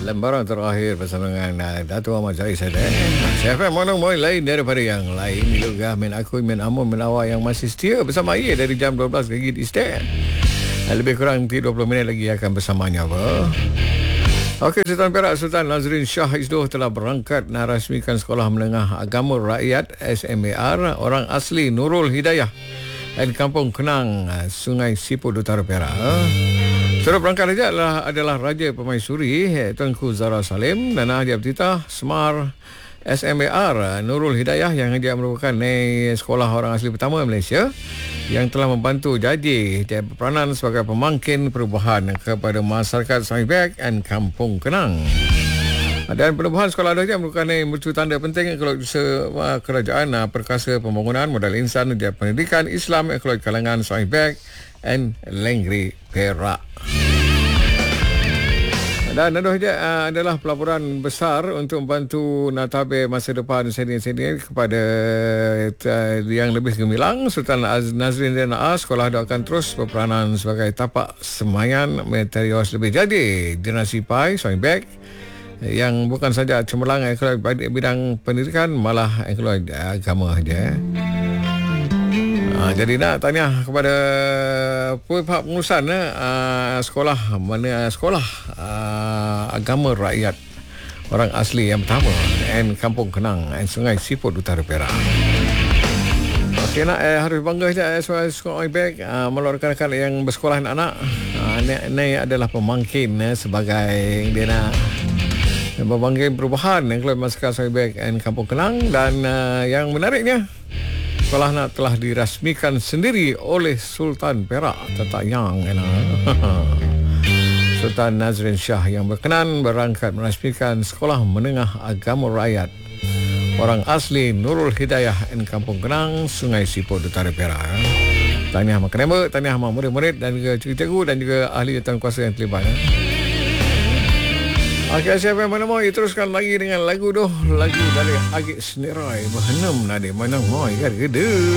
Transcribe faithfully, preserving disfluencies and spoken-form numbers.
lembaran terakhir bersama dengan uh, Dato' Ahmad Zahid Sadek. C F M mana moy lain daripada yang lain. Juga min aku, min amun, min awak yang masih setia bersama ia dari jam dua belas pagi di Istan. Lebih kurang dua puluh minit lagi akan bersamanya apa. Okey, Sultan Perak Sultan Nazrin Shah Isdoh telah berangkat narasmikan Sekolah Menengah Agama Rakyat S M A R orang asli Nurul Hidayah dan Kampung Kenang, Sungai Siput, Utara Perak. Turut berangkat raja adalah, adalah Raja Permaisuri Tuanku Zara Salim dan Haji Abditah Semar S M A R Nurul Hidayah yang dia merupakan eh, sekolah orang asli pertama Malaysia yang telah membantu Jaji dia berperanan sebagai pemangkin perubahan kepada masyarakat Sungai Beg dan Kampung Kenang. Dan penubuhan sekolah raja merupakan eh, mercu tanda penting ekologi kerajaan perkasa pembangunan modal insan dan pendidikan Islam ekologi kalangan Sungai Beg dan Lengri Perak. Dan aduh dia uh, adalah pelaburan besar untuk membantu nathabeh masa depan senior-senior kepada uh, yang lebih gemilang. Sultan Nazrin dan Naas sekolah doakan terus berperanan sebagai tapak semayan materius lebih jadi generasi Pai Sungai Beg yang bukan saja cemerlang ekologi bidang pendidikan malah ekologi agama saja. Ha, jadi nak tanya kepada pihak pengurusan uh, sekolah mana sekolah uh, agama rakyat orang asli yang pertama dan Kampung Kenang dan Sungai Siput, Utara Perak. Okey, nak eh, harus bangga saja eh, sekolah Beg uh, meluarkan rakan yang bersekolah anak-anak. Uh, ini, ini adalah pemangkin eh, sebagai dia nak pemangkin perubahan yang keluar masyarakat Sungai Beg dan Kampung Kenang. Dan uh, yang menariknya sekolah nak telah dirasmikan sendiri oleh Sultan Perak Tata Yang Sultan Nazrin Shah yang berkenan berangkat merasmikan Sekolah Menengah Agama Rakyat orang asli Nurul Hidayah dan Kampung Kenang, Sungai Siput, Utara Perak. Tahniah mak member, tahniah mak murid-murid dan juga cikgu-cikgu dan juga ahli jawatankuasa yang terlibat. Okey, siapa yang mana mau teruskan lagi dengan lagu doh, lagu dari Agik Senirai Berhenam Nadi Mana mau kan gede.